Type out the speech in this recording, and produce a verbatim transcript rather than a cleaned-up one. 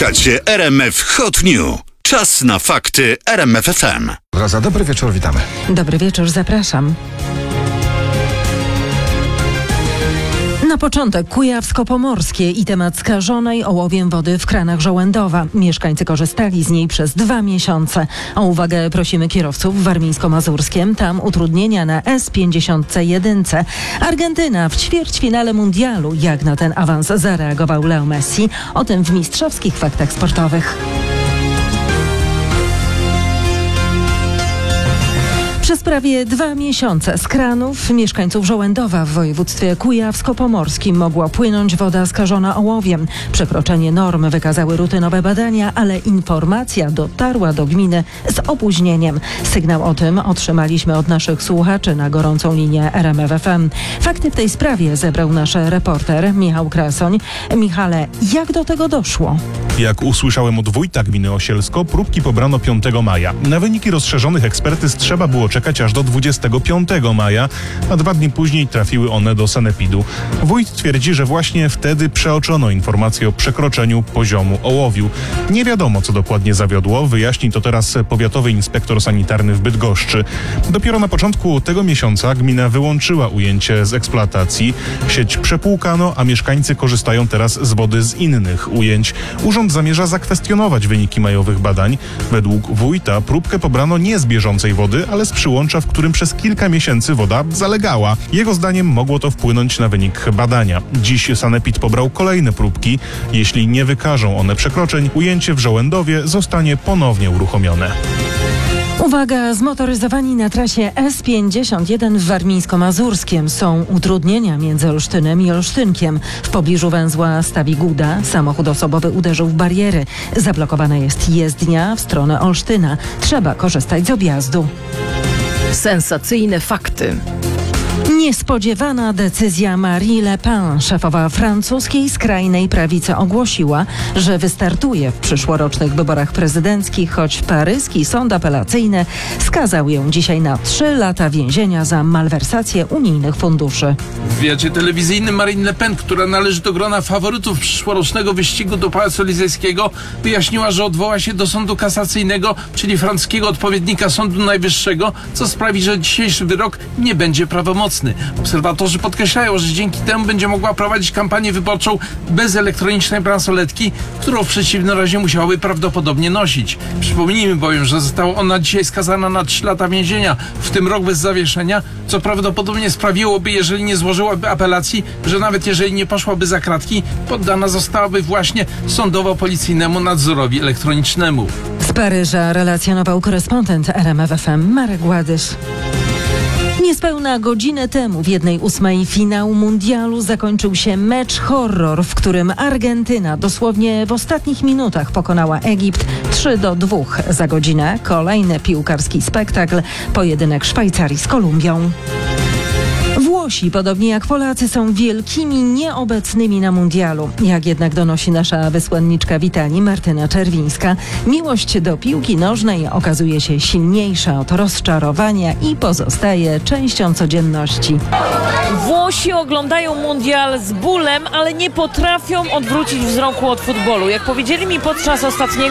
Słuchacie R M F Hot News. Czas na fakty R M F F M. Wraca. Dobry wieczór, witamy. Dobry wieczór, zapraszam. Na początek Kujawsko-Pomorskie i temat skażonej ołowiem wody w kranach Żołędowa. Mieszkańcy korzystali z niej przez dwa miesiące. O uwagę prosimy kierowców w warmińsko-mazurskiem. Tam utrudnienia na S pięćdziesiąt jeden. Argentyna w ćwierćfinale mundialu. Jak na ten awans zareagował Leo Messi? O tym w mistrzowskich faktach sportowych. Przez prawie dwa miesiące z kranów mieszkańców Żołędowa w województwie kujawsko-pomorskim mogła płynąć woda skażona ołowiem. Przekroczenie norm wykazały rutynowe badania, ale informacja dotarła do gminy z opóźnieniem. Sygnał o tym otrzymaliśmy od naszych słuchaczy na gorącą linię R M F F M. Fakty w tej sprawie zebrał nasz reporter Michał Krasoń. Michale, jak do tego doszło? Jak usłyszałem od wójta gminy Osielsko, próbki pobrano piątego maja. Na wyniki rozszerzonych ekspertyz trzeba było czekać aż do dwudziestego piątego maja, a dwa dni później trafiły one do sanepidu. Wójt twierdzi, że właśnie wtedy przeoczono informację o przekroczeniu poziomu ołowiu. Nie wiadomo, co dokładnie zawiodło, wyjaśni to teraz powiatowy inspektor sanitarny w Bydgoszczy. Dopiero na początku tego miesiąca gmina wyłączyła ujęcie z eksploatacji. Sieć przepłukano, a mieszkańcy korzystają teraz z wody z innych ujęć. Urząd zamierza zakwestionować wyniki majowych badań. Według wójta próbkę pobrano nie z bieżącej wody, ale z przyłącza, w którym przez kilka miesięcy woda zalegała. Jego zdaniem mogło to wpłynąć na wynik badania. Dziś sanepid pobrał kolejne próbki. Jeśli nie wykażą one przekroczeń, ujęcie w Żołędowie zostanie ponownie uruchomione. Uwaga, zmotoryzowani na trasie S pięćdziesiąt jeden w warmińsko-mazurskiem. Są utrudnienia między Olsztynem i Olsztynkiem. W pobliżu węzła Stawiguda samochód osobowy uderzył w bariery. Zablokowana jest jezdnia w stronę Olsztyna. Trzeba korzystać z objazdu. Sensacyjne fakty. Niespodziewana decyzja Marie Le Pen, szefowa francuskiej skrajnej prawicy, ogłosiła, że wystartuje w przyszłorocznych wyborach prezydenckich, choć paryski sąd apelacyjny skazał ją dzisiaj na trzy lata więzienia za malwersację unijnych funduszy. W wywiadzie telewizyjnym Marine Le Pen, która należy do grona faworytów przyszłorocznego wyścigu do Pałacu Elizejskiego, wyjaśniła, że odwoła się do sądu kasacyjnego, czyli francuskiego odpowiednika Sądu Najwyższego, co sprawi, że dzisiejszy wyrok nie będzie prawomocny. Obserwatorzy podkreślają, że dzięki temu będzie mogła prowadzić kampanię wyborczą bez elektronicznej bransoletki, którą w przeciwnym razie musiałaby prawdopodobnie nosić. Przypomnijmy bowiem, że została ona dzisiaj skazana na trzy lata więzienia, w tym rok bez zawieszenia, co prawdopodobnie sprawiłoby, jeżeli nie złożyłaby apelacji, że nawet jeżeli nie poszłaby za kratki, poddana zostałaby właśnie sądowo-policyjnemu nadzorowi elektronicznemu. Z Paryża relacjonował korespondent R M F F M Marek Ładysz. Niespełna godzinę temu w jednej ósmej finału mundialu zakończył się mecz horror, w którym Argentyna dosłownie w ostatnich minutach pokonała Egipt trzy do dwóch. Za godzinę kolejny piłkarski spektakl, pojedynek Szwajcarii z Kolumbią. Włosi, podobnie jak Polacy, są wielkimi nieobecnymi na mundialu. Jak jednak donosi nasza wysłanniczka w Italii Martyna Czerwińska, miłość do piłki nożnej okazuje się silniejsza od rozczarowania i pozostaje częścią codzienności. Włosi oglądają mundial z bólem, ale nie potrafią odwrócić wzroku od futbolu. Jak powiedzieli mi podczas ostatniego